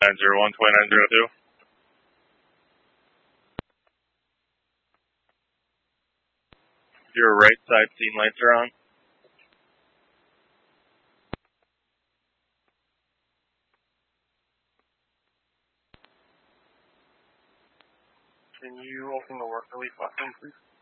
901-2902. Your right side scene lights are on. Can you open the work relief button, please?